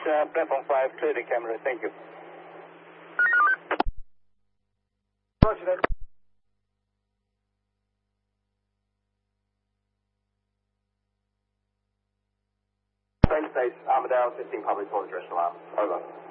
platform 5, clear the camera. Thank you. Roger that. Train station, Armadale, 15 public toilet dress alarm. Over.